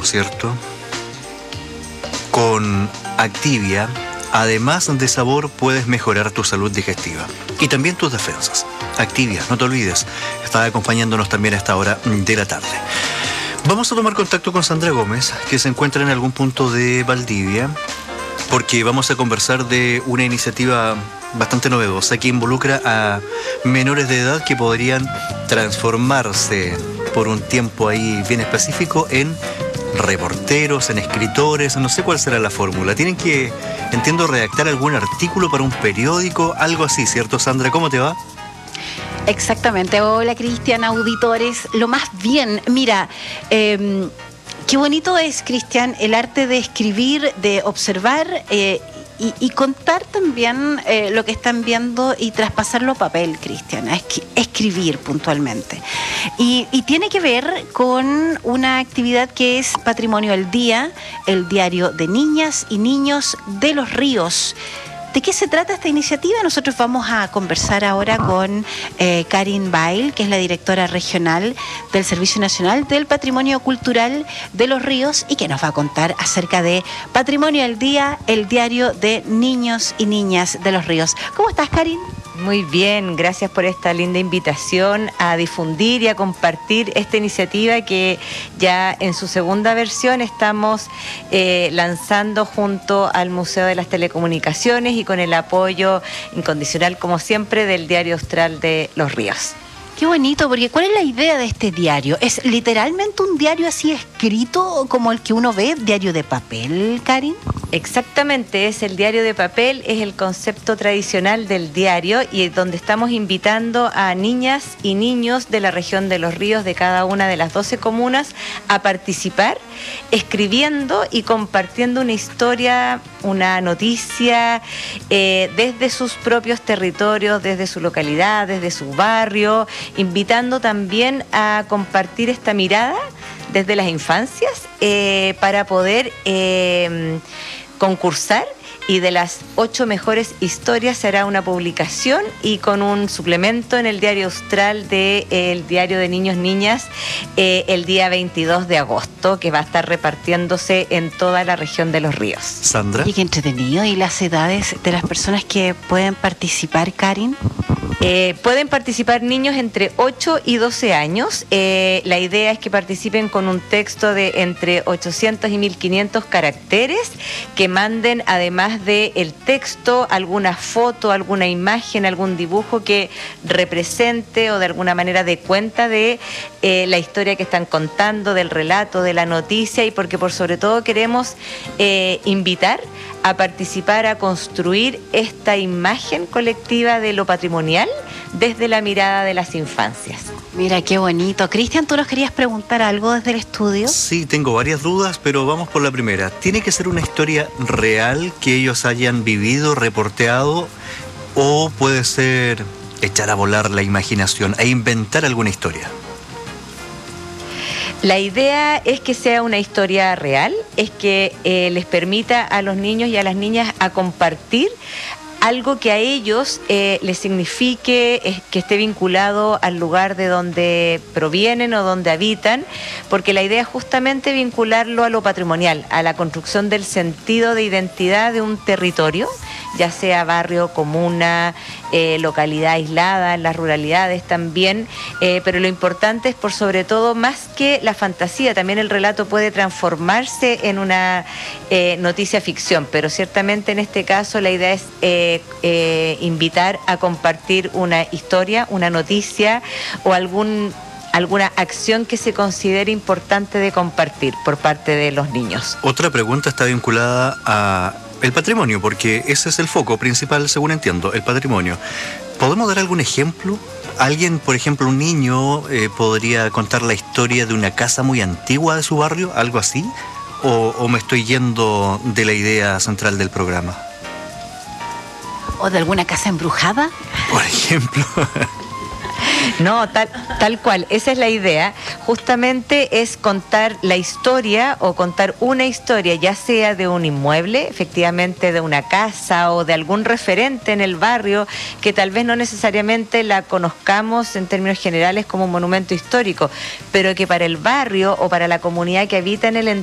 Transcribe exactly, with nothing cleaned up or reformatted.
¿no es cierto? Con Activia, además de sabor, puedes mejorar tu salud digestiva y también tus defensas. Activia, no te olvides, está acompañándonos también a esta hora de la tarde. Vamos a tomar contacto con Sandra Gómez, que se encuentra en algún punto de Valdivia, porque vamos a conversar de una iniciativa bastante novedosa que involucra a menores de edad que podrían transformarse por un tiempo ahí bien específico en reporteros, en escritores, no sé cuál será la fórmula. Tienen que, entiendo, redactar algún artículo para un periódico, algo así, ¿cierto, Sandra? ¿Cómo te va? Exactamente. Hola, Cristian, auditores. Lo más bien, mira, eh, qué bonito es, Cristian, el arte de escribir, de observar eh, y, y contar también eh, lo que están viendo y traspasarlo a papel, Cristian, a esqui- escribir puntualmente. Y, y tiene que ver con una actividad que es Patrimonio al Día, el diario de niñas y niños de Los Ríos. ¿De qué se trata esta iniciativa? Nosotros vamos a conversar ahora con eh, Karin Bail, que es la directora regional del Servicio Nacional del Patrimonio Cultural de Los Ríos y que nos va a contar acerca de Patrimonio al Día, el diario de niños y niñas de Los Ríos. ¿Cómo estás, Karin? Muy bien, gracias por esta linda invitación a difundir y a compartir esta iniciativa que ya en su segunda versión estamos eh, lanzando junto al Museo de las Telecomunicaciones y con el apoyo incondicional, como siempre, del Diario Austral de Los Ríos. Qué bonito, porque ¿cuál es la idea de este diario? ¿Es literalmente un diario así escrito como el que uno ve, diario de papel, Karin? Exactamente, es el diario de papel, es el concepto tradicional del diario y donde estamos invitando a niñas y niños de la región de Los Ríos, de cada una de las doce comunas, a participar escribiendo y compartiendo una historia, una noticia eh, desde sus propios territorios, desde su localidad, desde su barrio, invitando también a compartir esta mirada desde las infancias eh, para poder eh, concursar, y de las ocho mejores historias se hará una publicación y con un suplemento en el Diario Austral del de, Diario de Niños Niñas eh, el día veintidós de agosto, que va a estar repartiéndose en toda la región de Los Ríos. Sandra. Y qué entretenido. ¿Y las edades de las personas que pueden participar, Karin? Eh, pueden participar niños entre ocho y doce años. Eh, la idea es que participen con un texto de entre ochocientos y mil quinientos caracteres, que manden, además del texto, alguna foto, alguna imagen, algún dibujo que represente o de alguna manera dé cuenta de eh, la historia que están contando, del relato, de la noticia, y porque por sobre todo queremos eh, invitar a participar, a construir esta imagen colectiva de lo patrimonial desde la mirada de las infancias. Mira, qué bonito. Cristian, ¿tú nos querías preguntar algo desde el estudio? Sí, tengo varias dudas, pero vamos por la primera. ¿Tiene que ser una historia real que ellos hayan vivido, reporteado, o puede ser echar a volar la imaginación e inventar alguna historia? La idea es que sea una historia real, es que eh, les permita a los niños y a las niñas a compartir algo que a ellos eh, les signifique, eh, que esté vinculado al lugar de donde provienen o donde habitan, porque la idea es justamente vincularlo a lo patrimonial, a la construcción del sentido de identidad de un territorio, ya sea barrio, comuna, eh, localidad aislada, en las ruralidades también, eh, pero lo importante es, por sobre todo, más que la fantasía, también el relato puede transformarse en una eh, noticia ficción, pero ciertamente en este caso la idea es eh, eh, invitar a compartir una historia, una noticia o algún alguna acción que se considere importante de compartir por parte de los niños. Otra pregunta está vinculada a el patrimonio, porque ese es el foco principal, según entiendo, el patrimonio. ¿Podemos dar algún ejemplo? ¿Alguien, por ejemplo, un niño, eh, podría contar la historia de una casa muy antigua de su barrio, algo así? ¿O, o me estoy yendo de la idea central del programa? ¿O de alguna casa embrujada? Por ejemplo. No, tal, tal cual, esa es la idea. Justamente es contar la historia o contar una historia, ya sea de un inmueble, efectivamente de una casa o de algún referente en el barrio, que tal vez no necesariamente la conozcamos en términos generales como un monumento histórico, pero que para el barrio o para la comunidad que habita en el